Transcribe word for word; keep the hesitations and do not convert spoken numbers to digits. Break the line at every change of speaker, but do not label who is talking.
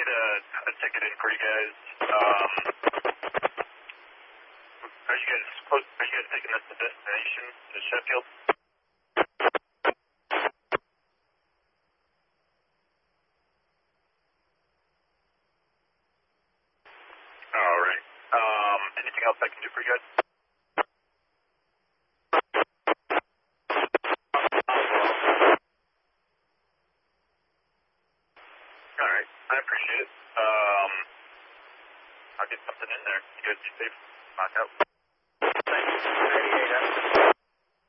get a, a ticket in for you guys. Um, are you guys close? Are you guys taking us to destination to Sheffield? All right. Um, anything else I can do for you guys? All right. I appreciate it. Um, I'll get something in there. You guys be safe. Knock out.